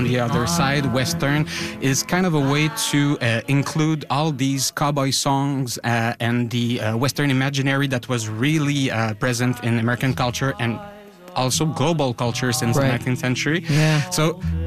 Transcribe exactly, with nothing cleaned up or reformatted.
the other ah. side, Western, is kind of a way to uh, include all these cowboy songs uh, and the uh, Western imaginary that was really uh, present in American culture and also global culture since right. the nineteenth century. Yeah. So